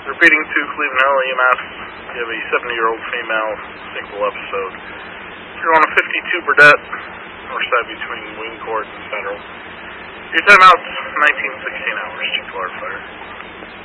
Repeating to Cleveland Hill EMS, you have a 70-year-old female, single episode. You're on a 52 Burdette, north side between Wing Court and Federal. Your timeout's 19:16 hours, Chief Water Fire.